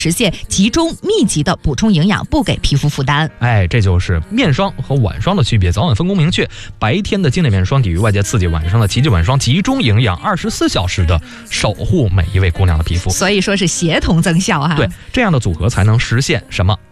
实现集中密集的补充营养，不给皮肤负担。 这就是面霜和晚霜的区别，早晚分工明确。白天的经典面霜抵御外界刺激，晚上的奇迹晚霜集中营养，24小时的守护每一位姑娘的皮肤。 所以说是协同增效哈。 对，这样的组合才能实现什么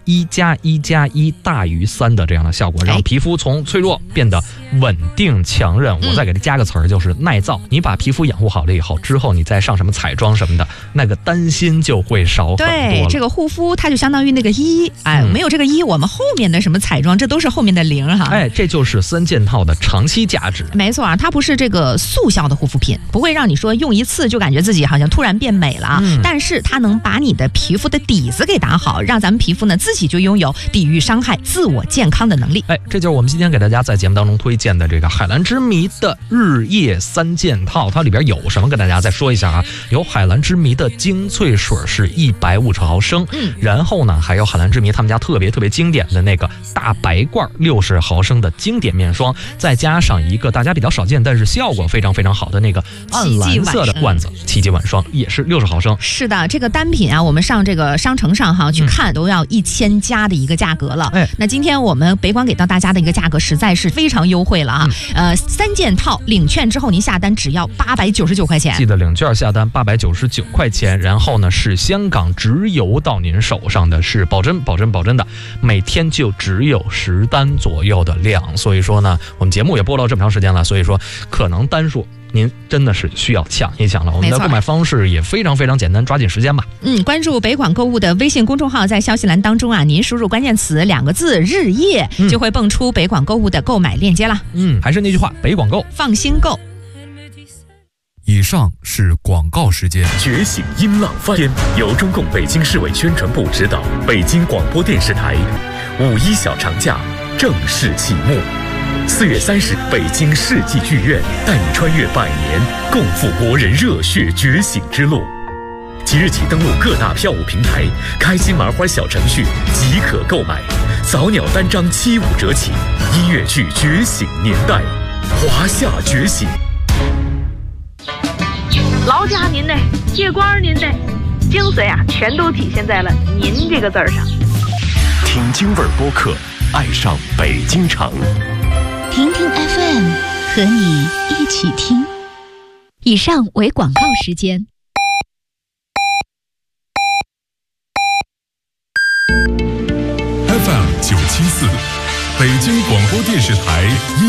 1+1+1大于3的这样的效果，让皮肤从脆弱变得稳定强韧。我再给它加个词儿，就是耐造。你把皮肤养护好了以后，之后你再上什么彩妆什么的，那个担心就会少很多了。 对，这个护肤它就相当于那个1，没有这个1，我们后面的什么彩妆，这都是后面的0哈。 这就是3件套的长期价值。 没错啊，它不是这个速效的护肤品，不会让你说用一次就感觉自己好像突然变美了，但是它能把你的皮肤的底子给打好，让咱们皮肤呢自己就拥有抵御伤害、自我健康的能力。 这就是我们今天给大家在节目当中推荐的这个海蓝之谜的日夜3件套。它里边有什么跟大家再说一下啊？有海蓝之谜的精粹水是150毫升，然后呢还有海蓝之谜他们家特别经典的那个大白罐60毫升的经典面霜，再加上一个大家比较少见但是效果非常好的那个暗蓝色的罐子奇迹晚霜，也是60毫升。 是的，这个单品啊，我们上这个商城上去看都要1000加的一个价格了。那今天我们北广给到大家的一个价格实在是非常优惠了啊！3件套领券之后您下单只要899块钱， 记得领券下单899块钱，然后呢是香港直邮到您手上的，是保真的，每天就只有10单左右的量。所以说呢，我们节目也播到这么长时间了，所以说可能单数您真的是需要抢一抢了。我们的购买方式也非常简单，抓紧时间吧。 关注北广购物的微信公众号，在消息栏当中啊，您输入关键词2个字日夜，就会蹦出北广购物的购买链接了。 还是那句话，北广购， 放心购。 以上是广告时间。 觉醒音浪翻天由中共北京市委宣传部指导，北京广播电视台5·1小长假正式启幕。4月30日，北京世纪剧院带你穿越100年，共赴国人热血觉醒之路。即日起登录各大票务平台，开心麻花小程序即可购买，早鸟单张75折起。音乐剧《觉醒年代》，华夏觉醒。 劳驾您的，借光您的，精髓啊，全都体现在了“您”这个字上。 听京味儿播客，爱上北京城。 听听 FM， 和你一起听。以上为广告时间。 FM 974，北京广播电视台。